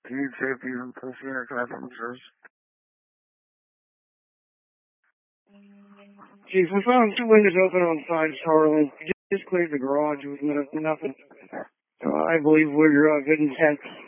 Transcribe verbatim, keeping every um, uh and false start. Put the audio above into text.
Community safety and consumer officers. Chief, we found two windows open on the side of Starling. Just cleared the garage with no, nothing. So I believe we're uh, good intent.